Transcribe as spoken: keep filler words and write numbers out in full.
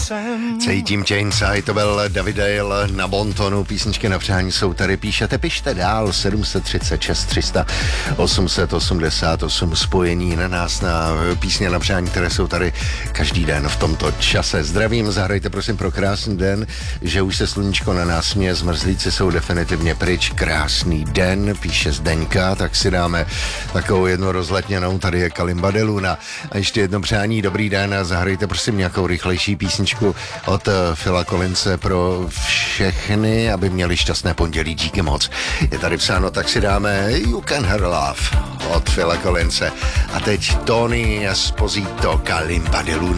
Cítím tě inside, to byl David Dale na bontonu, písničky na přání jsou tady, píšete, pište dál, sedm set třicet šest tři sta osm set osmdesát osm spojení na nás na písně na přání, které jsou tady každý den v tomto čase. Zdravím, zahrajte prosím pro krásný den, že už se sluníčko na nás směje, zmrzlíci jsou definitivně pryč, krásný den, píše Zdeňka, tak si dáme takovou jednu rozletněnou, tady je Kalimba de Luna. A ještě jedno přání, dobrý den, a zahrajte prosím nějakou rychlejší písničku od Phila Collinse pro všechny, aby měli šťastné pondělí, díky moc. Je tady psáno, tak si dáme You Can Her Love od Phila Collinse. A teď Tony Esposito, Kalimba de Luna.